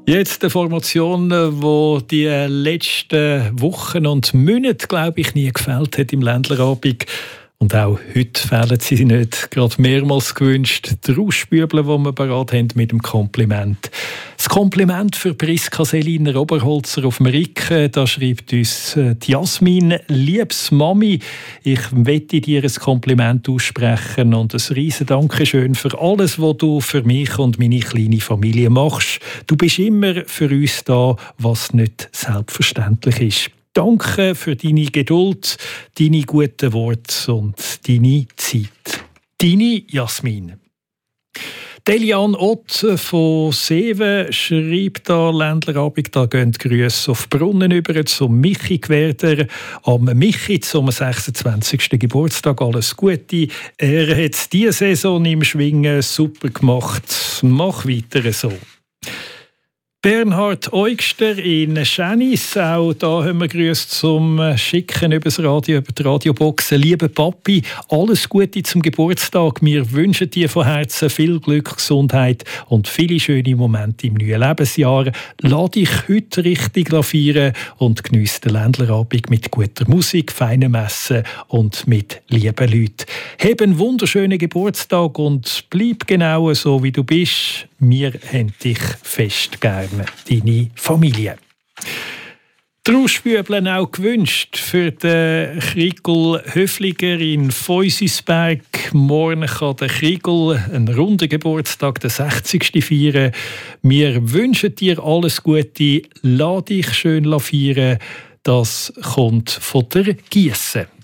Jetzt eine Formation, die die letzten Wochen und Monate, glaube ich, nie gefällt hat im Ländlerabend. Und auch heute fehlen sie nicht. Gerade mehrmals gewünscht. Die Rauschbüble, die wir parat haben mit dem Kompliment. Das Kompliment für Priska Selina Oberholzer auf dem Rücken. Da schreibt uns die Jasmin: Liebes Mami, ich möchte dir ein Kompliment aussprechen und ein riesen Dankeschön für alles, was du für mich und meine kleine Familie machst. Du bist immer für uns da, was nicht selbstverständlich ist. Danke für deine Geduld, deine guten Worte und deine Zeit. Deine Jasmin. Delian Ott von Seewen schreibt da Ländlerabend, da gehen die Grüße auf Brunnen über zum Michi Gwerder. Am Michi zum 26. Geburtstag alles Gute. Er hat diese Saison im Schwingen super gemacht. Mach weiter so. Bernhard Eugster in Schänis, auch da haben wir Grüße zum Schicken über das Radio, über die Radioboxen. Lieber Papi, alles Gute zum Geburtstag. Wir wünschen dir von Herzen viel Glück, Gesundheit und viele schöne Momente im neuen Lebensjahr. Lass dich heute richtig feiern und geniesse den Ländlerabend mit guter Musik, feinem Essen und mit lieben Leuten. Hab einen wunderschönen Geburtstag und bleib genau so, wie du bist. Wir haben dich fest gerne, deine Familie. Die Rauschbüble auch gewünscht für den Kriegel Höfliger in Feusisberg. Morgen kann der Kriegel einen runden Geburtstag, den 60. feiern. Wir wünschen dir alles Gute, lass dich schön feiern. Das kommt von der Giesse.